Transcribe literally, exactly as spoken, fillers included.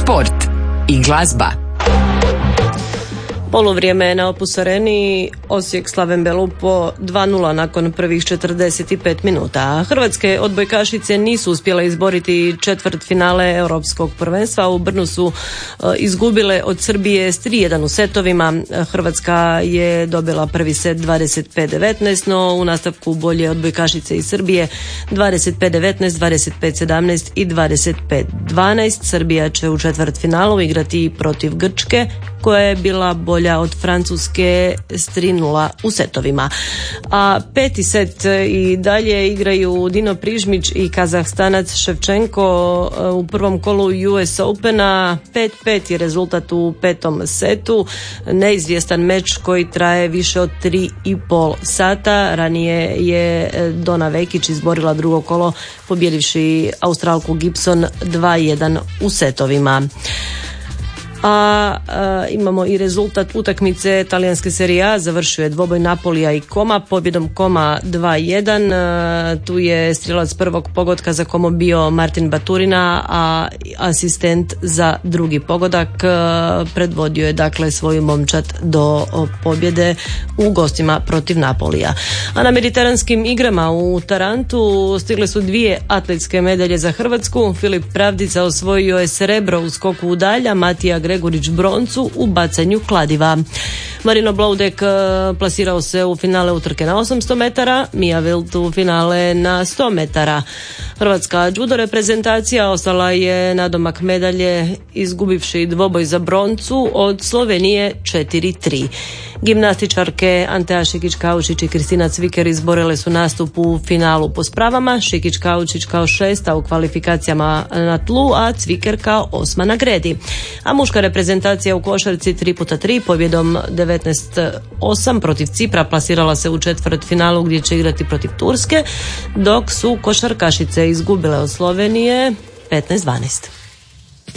sport i glazba. Poluvrijeme na Opus Areni, Osijek Slaven Belupo dva nula nakon prvih četrdeset pet minuta. Hrvatske odbojkašice nisu uspjele izboriti četvrt finale europskog prvenstva. U Brnu su uh, izgubile od Srbije s tri jedan u setovima. Hrvatska je dobila prvi set dvadeset pet devetnaest, no u nastavku bolje odbojkašice iz Srbije dvadeset pet devetnaest, dvadeset pet sedamnaest i dvadeset pet dvanaest. Srbija će u četvrt finalu igrati protiv Grčke, koja je bila bolja od Francuske s tri nula u setovima. A peti set i dalje igraju Dino Prižmić i Kazahstanac Ševčenko u prvom kolu U S Opena. pet pet je rezultat u petom setu. Neizvjestan meč koji traje više od tri i pol sata. Ranije je Dona Vekić izborila drugo kolo pobjedivši Australku Gibson dva jedan u setovima. A, a imamo i rezultat utakmice talijanske Serie A. Završio je dvoboj Napolija i Koma pobjedom Koma dva jedan. A, tu je strijelac prvog pogotka za Komo bio Martin Baturina, a asistent za drugi pogodak a, predvodio je dakle svoju momčad do pobjede u gostima protiv Napolija. A na mediteranskim igrama u Tarantu stigle su dvije atletske medalje za Hrvatsku. Filip Pravdica osvojio je srebro u skoku u dalja, Matija Gregurić broncu u bacanju kladiva. Marino Bloudek plasirao se u finale utrke na osamsto metara, Mia Wild u finale na sto metara. Hrvatska judo reprezentacija ostala je nadomak medalje izgubivši dvoboj za broncu od Slovenije četiri tri. Gimnastičarke Antea Šikić-Kaučić i Kristina Cviker izborile su nastup u finalu po spravama, Šikić-Kaučić kao šesta u kvalifikacijama na tlu, a Cviker kao osma na gredi. A muška reprezentacija u košarci tri puta tri pobjedom devetnaest osam protiv Cipra plasirala se u četvrt finalu gdje će igrati protiv Turske, dok su košarkašice izgubile od Slovenije petnaest dvanaest.